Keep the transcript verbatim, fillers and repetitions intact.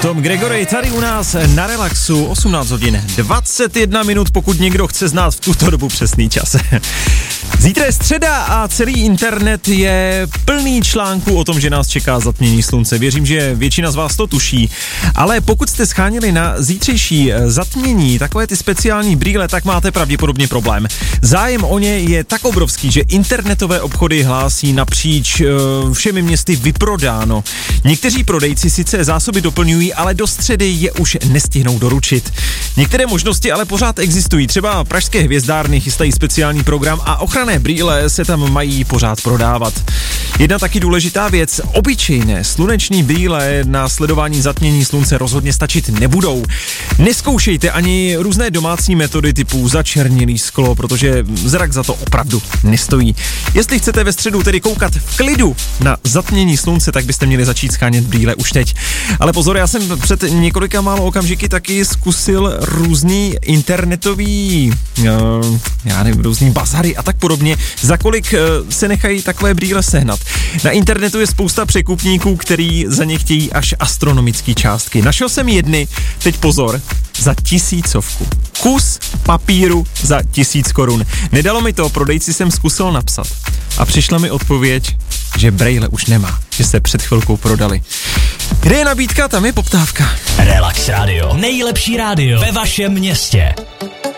Tom Gregory tady u nás na Relaxu, osmnáct hodin dvacet jedna minut, pokud někdo chce znát v tuto dobu přesný čas. Zítra je středa a celý internet je plný článků o tom, že nás čeká zatmění slunce. Věřím, že většina z vás to tuší, ale pokud jste scháněli na zítřejší zatmění takové ty speciální brýle, tak máte pravděpodobně problém. Zájem o ně je tak obrovský, že internetové obchody hlásí napříč uh, všemi městy vyprodáno. Někteří prodejci sice zásoby doplňují, ale do středy je už nestihnou doručit. Některé možnosti ale pořád existují. Třeba pražské hvězdárny chystají speciální program a ochranné brýle se tam mají pořád prodávat. Jedna taky důležitá věc, obyčejné sluneční brýle na sledování zatmění slunce rozhodně stačit nebudou. Neskoušejte ani různé domácí metody typu začernilý sklo, protože zrak za to opravdu nestojí. Jestli chcete ve středu tedy koukat v klidu na zatmění slunce, tak byste měli začít schánět brýle už teď. Ale pozor, já jsem před několika málo okamžiky taky zkusil různý internetový, já nevím, různý bazary a tak podobně, za kolik se nechají takové brýle sehnat. Na internetu je spousta překupníků, který za ně chtějí až astronomické částky. Našel jsem jedny, teď pozor, za tisícovku. Kus papíru za tisíc korun. Nedalo mi to, prodejci jsem zkusil napsat. A přišla mi odpověď, že brejle už nemá, že se před chvilkou prodali. Kde je nabídka, tam je poptávka. Relax Radio. Nejlepší rádio ve vašem městě.